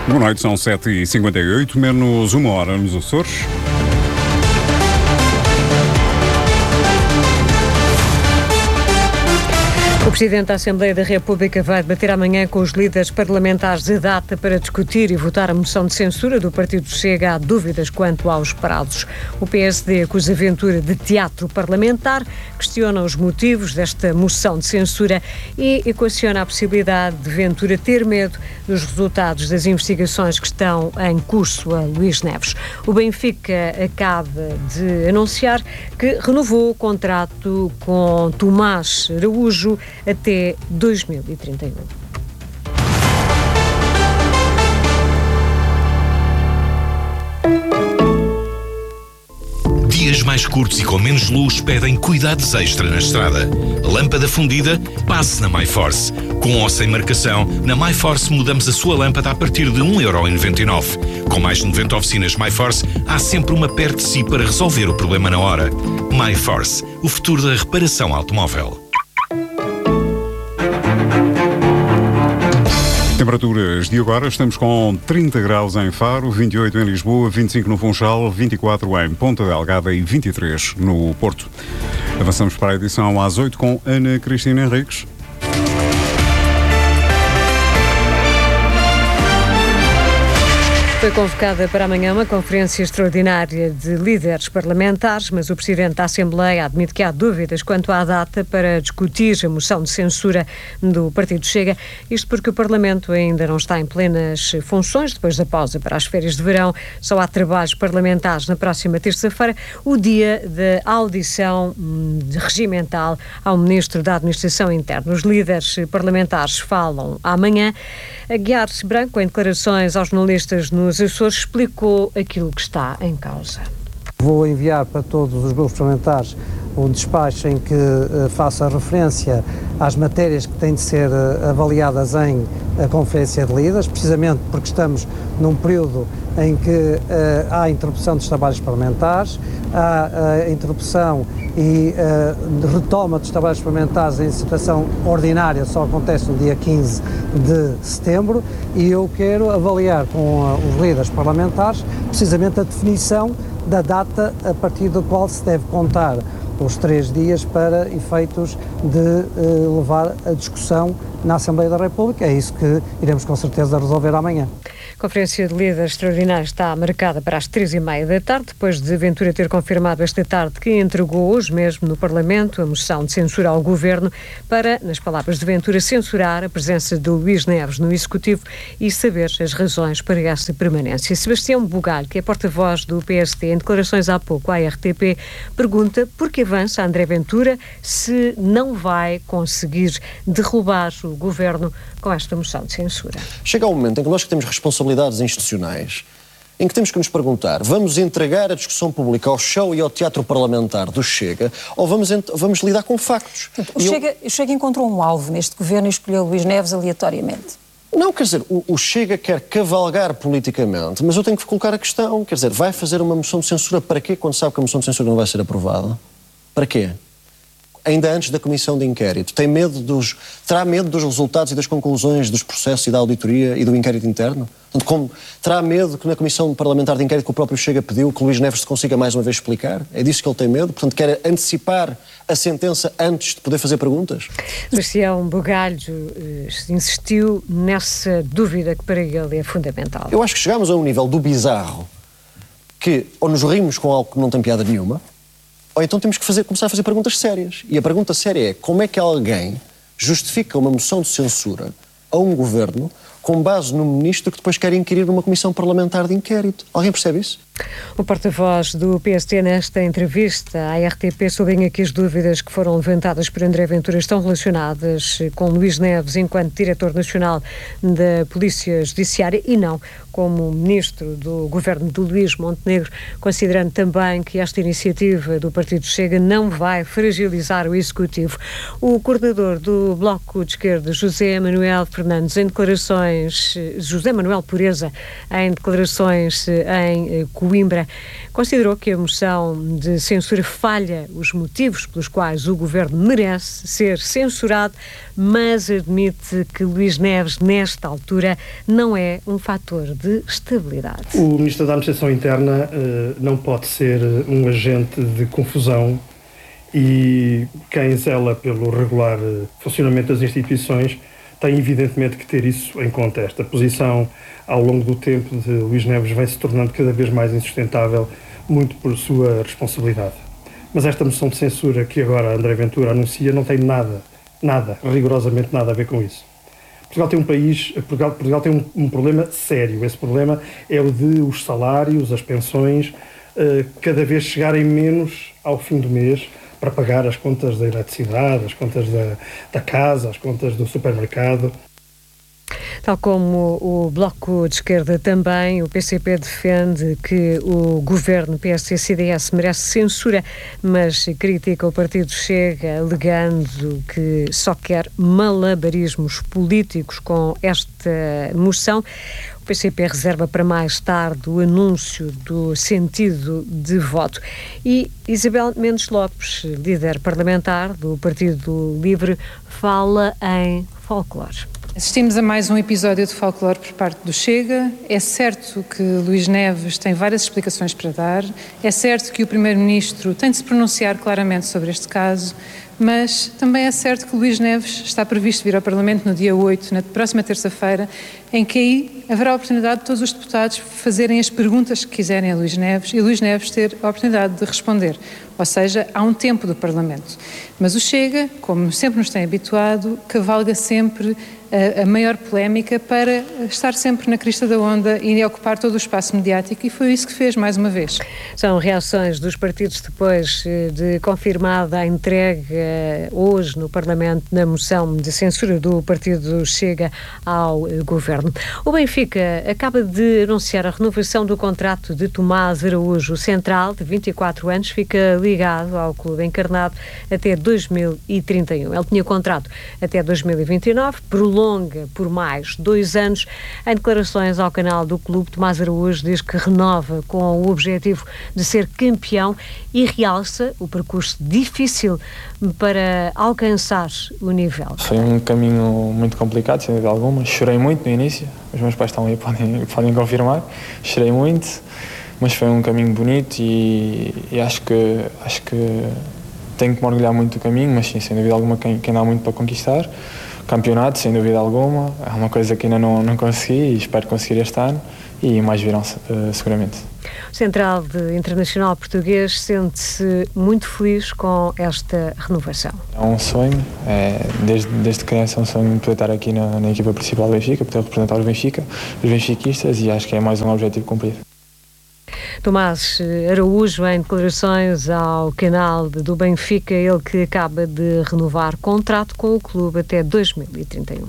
Boa noite, são 7h58, menos uma hora nos Açores. O Presidente da Assembleia da República vai debater amanhã com os líderes parlamentares a data para discutir e votar a moção de censura do Partido Chega. Há dúvidas quanto aos prazos. O PSD acusa Ventura de teatro parlamentar, questiona os motivos desta moção de censura e equaciona a possibilidade de Ventura ter medo dos resultados das investigações que estão em curso a Luís Neves. O Benfica acaba de anunciar que renovou o contrato com Tomás Araújo até 2031. Dias mais curtos e com menos luz pedem cuidados extra na estrada. Lâmpada fundida? Passe na MyForce. Com ou sem marcação, na MyForce mudamos a sua lâmpada a partir de 1,99€. Com mais de 90 oficinas MyForce, há sempre uma perto de si para resolver o problema na hora. MyForce, o futuro da reparação automóvel. Temperaturas de agora, estamos com 30 graus em Faro, 28 em Lisboa, 25 no Funchal, 24 em Ponta Delgada e 23 no Porto. Avançamos para a edição às 8 com Ana Cristina Henriques. Foi convocada para amanhã uma conferência extraordinária de líderes parlamentares, mas o Presidente da Assembleia admite que há dúvidas quanto à data para discutir a moção de censura do Partido Chega. Isto porque o Parlamento ainda não está em plenas funções, depois da pausa para as férias de verão. Só há trabalhos parlamentares na próxima terça-feira, o dia da audição regimental ao Ministro da Administração Interna. Os líderes parlamentares falam amanhã. Aguiar Branco, em declarações aos jornalistas nos Açores, explicou aquilo que está em causa. Vou enviar para todos os grupos parlamentares um despacho em que faça referência às matérias que têm de ser avaliadas em Conferência de Líderes, precisamente porque estamos num período em que há interrupção dos trabalhos parlamentares, há interrupção e retoma dos trabalhos parlamentares em situação ordinária, só acontece no dia 15 de setembro, e eu quero avaliar com os líderes parlamentares precisamente a definição da data a partir da qual se deve contar os 3 dias para efeitos de levar a discussão na Assembleia da República. É isso que iremos com certeza resolver amanhã. A Conferência de Líderes Extraordinária está marcada para as 3h30 da tarde, depois de Ventura ter confirmado esta tarde que entregou hoje mesmo no Parlamento a moção de censura ao Governo para, nas palavras de Ventura, censurar a presença de Luís Neves no Executivo e saber as razões para essa permanência. Sebastião Bugalho, que é porta-voz do PSD, em declarações há pouco à RTP, pergunta por que avança André Ventura se não vai conseguir derrubar o Governo com esta moção de censura. Chega um momento em que nós que temos responsabilidades institucionais, em que temos que nos perguntar, vamos entregar a discussão pública ao show e ao teatro parlamentar do Chega, ou vamos lidar com factos? O Chega encontrou um alvo neste governo e escolheu Luís Neves aleatoriamente. Não, quer dizer, o Chega quer cavalgar politicamente, mas eu tenho que colocar a questão, quer dizer, vai fazer uma moção de censura para quê quando sabe que a moção de censura não vai ser aprovada? Para quê? Ainda antes da comissão de inquérito, terá medo dos resultados e das conclusões dos processos e da auditoria e do inquérito interno? Portanto, terá medo que na comissão parlamentar de inquérito que o próprio Chega pediu, que Luís Neves se consiga mais uma vez explicar? É disso que ele tem medo? Portanto, quer antecipar a sentença antes de poder fazer perguntas? Sebastião Bugalho insistiu nessa dúvida que para ele é fundamental. Eu acho que chegámos a um nível do bizarro que ou nos rimos com algo que não tem piada nenhuma, ou então temos que começar a fazer perguntas sérias. E a pergunta séria é como é que alguém justifica uma moção de censura a um governo com base no ministro que depois quer inquirir numa comissão parlamentar de inquérito? Alguém percebe isso? O porta-voz do PSD nesta entrevista à RTP sublinha que as dúvidas que foram levantadas por André Ventura estão relacionadas com Luís Neves enquanto diretor nacional da Polícia Judiciária e não como ministro do governo de Luís Montenegro, considerando também que esta iniciativa do Partido Chega não vai fragilizar o Executivo. O coordenador do Bloco de Esquerda, José Manuel Fernandes, em declarações José Manuel Pureza, em declarações em Coimbra, considerou que a moção de censura falha os motivos pelos quais o governo merece ser censurado, mas admite que Luís Neves, nesta altura, não é um fator de estabilidade. O Ministro da Administração Interna não pode ser um agente de confusão, e quem zela pelo regular funcionamento das instituições tem evidentemente que ter isso em conta. Esta posição, ao longo do tempo de Luís Neves, vem se tornando cada vez mais insustentável, muito por sua responsabilidade. Mas esta moção de censura que agora André Ventura anuncia não tem nada, rigorosamente nada a ver com isso. Portugal tem um problema sério. Esse problema é o de os salários, as pensões, cada vez chegarem menos ao fim do mês para pagar as contas da eletricidade, as contas da casa, as contas do supermercado. Tal como o Bloco de Esquerda também, o PCP defende que o governo PSD-CDS merece censura, mas critica o partido Chega, alegando que só quer malabarismos políticos com esta moção. O PCP reserva para mais tarde o anúncio do sentido de voto. E Isabel Mendes Lopes, líder parlamentar do Partido Livre, fala em folclore. Assistimos a mais um episódio de folclore por parte do Chega. É certo que Luís Neves tem várias explicações para dar, é certo que o Primeiro-Ministro tem de se pronunciar claramente sobre este caso, mas também é certo que Luís Neves está previsto vir ao Parlamento no dia 8, na próxima terça-feira, em que aí haverá a oportunidade de todos os deputados fazerem as perguntas que quiserem a Luís Neves e Luís Neves ter a oportunidade de responder. Ou seja, há um tempo do Parlamento. Mas o Chega, como sempre nos tem habituado, cavalga sempre a maior polémica para estar sempre na crista da onda e ocupar todo o espaço mediático, e foi isso que fez mais uma vez. São reações dos partidos depois de confirmada a entrega hoje no Parlamento na moção de censura do partido Chega ao governo. O Benfica acaba de anunciar a renovação do contrato de Tomás Araújo. O central, de 24 anos, fica ligado ao clube encarnado até 2031. Ele tinha contrato até 2029, prolonga por mais 2 anos. Em declarações ao canal do clube, Tomás Araújo diz que renova com o objetivo de ser campeão e realça o percurso difícil para alcançar o nível. Foi um caminho muito complicado, sem dúvida alguma. Chorei muito no início, os meus pais estão aí, podem confirmar. Chorei muito, mas foi um caminho bonito e acho que tenho que me orgulhar muito do caminho, mas sim, sem dúvida alguma, quem dá muito para conquistar. Campeonato, sem dúvida alguma, é uma coisa que ainda não consegui e espero conseguir este ano, e mais virão seguramente. O central internacional português sente-se muito feliz com esta renovação. É um sonho, desde criança é um sonho poder estar aqui na equipa principal do Benfica, poder representar os benfiquistas, e acho que é mais um objetivo cumprido. Tomás Araújo, em declarações ao canal do Benfica, ele que acaba de renovar contrato com o clube até 2031.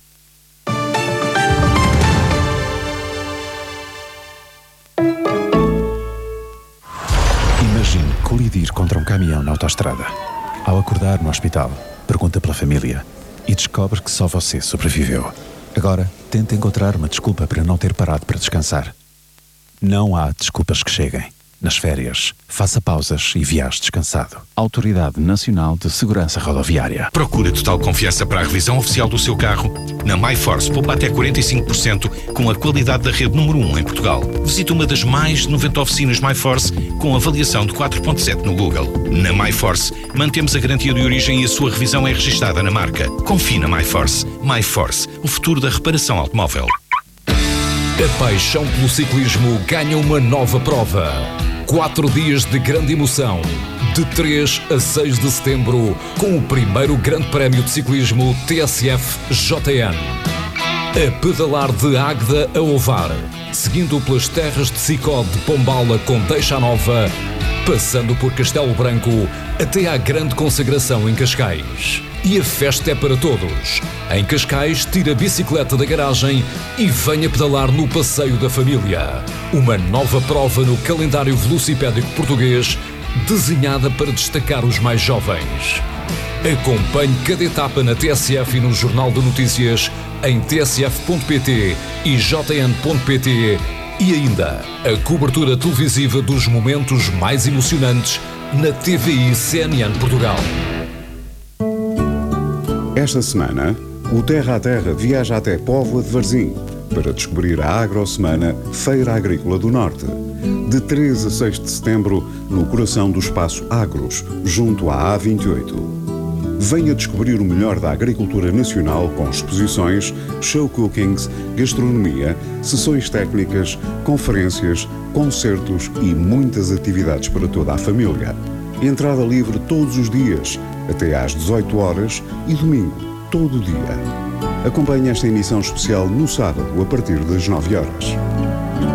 Imagine colidir contra um caminhão na autoestrada. Ao acordar no hospital, pergunta pela família e descobre que só você sobreviveu. Agora, tenta encontrar uma desculpa para não ter parado para descansar. Não há desculpas que cheguem. Nas férias, faça pausas e viaje descansado. Autoridade Nacional de Segurança Rodoviária. Procura total confiança para a revisão oficial do seu carro. Na MyForce, poupa até 45% com a qualidade da rede número 1 em Portugal. Visite uma das mais de 90 oficinas MyForce com avaliação de 4.7 no Google. Na MyForce, mantemos a garantia de origem e a sua revisão é registada na marca. Confie na MyForce. MyForce, o futuro da reparação automóvel. A paixão pelo ciclismo ganha uma nova prova. 4 dias de grande emoção, de 3 a 6 de setembro, com o primeiro Grande Prémio de Ciclismo TSF JN. A pedalar de Águeda a Ovar, seguindo pelas terras de Sicó de Pombala com Deixa Nova, passando por Castelo Branco até à grande consagração em Cascais. E a festa é para todos. Em Cascais, tira a bicicleta da garagem e venha pedalar no Passeio da Família. Uma nova prova no calendário velocipédico português, desenhada para destacar os mais jovens. Acompanhe cada etapa na TSF e no Jornal de Notícias em tsf.pt e jn.pt e ainda a cobertura televisiva dos momentos mais emocionantes na TVI CNN Portugal. Esta semana, o Terra a Terra viaja até Póvoa de Varzim para descobrir a AgroSemana Feira Agrícola do Norte. De 3 a 6 de setembro, no coração do Espaço Agros, junto à A28. Venha descobrir o melhor da agricultura nacional com exposições, show cookings, gastronomia, sessões técnicas, conferências, concertos e muitas atividades para toda a família. Entrada livre todos os dias, até às 18 horas e domingo, todo o dia. Acompanhe esta emissão especial no sábado, a partir das 9 horas.